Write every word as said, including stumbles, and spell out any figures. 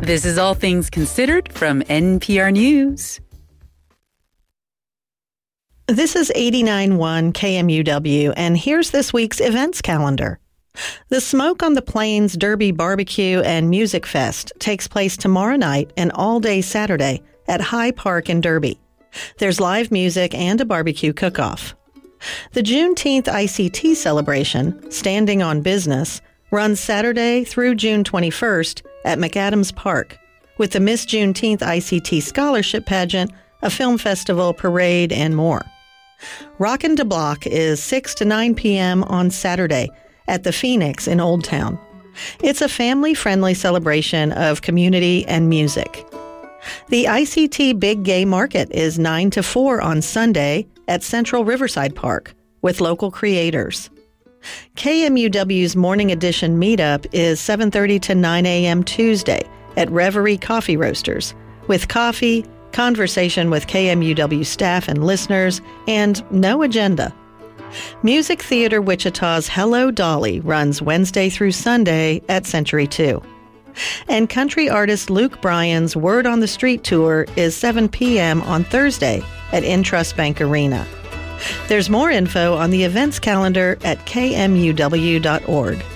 This is All Things Considered from N P R News. This is eighty-nine point one K M U W, and here's this week's events calendar. The Smoke on the Plains Derby Barbecue and Music Fest takes place tomorrow night and all day Saturday at High Park in Derby. There's live music and a barbecue cook-off. The Juneteenth I C T celebration, Standing on Business, runs Saturday through June twenty-first at McAdams Park, with the Miss Juneteenth I C T Scholarship Pageant, a film festival, parade, and more. Rockin' de Block is six to nine p.m. on Saturday at the Phoenix in Old Town. It's a family-friendly celebration of community and music. The I C T Big Gay Market is nine to four on Sunday at Central Riverside Park with local creators. K M U W's Morning Edition meetup is seven thirty to nine a.m. Tuesday at Reverie Coffee Roasters with coffee, conversation with K M U W staff and listeners, and no agenda. Music Theater Wichita's Hello Dolly runs Wednesday through Sunday at Century two. And country artist Luke Bryan's Word on the Street tour is seven p.m. on Thursday at Intrust Bank Arena. There's more info on the events calendar at K M U W dot org.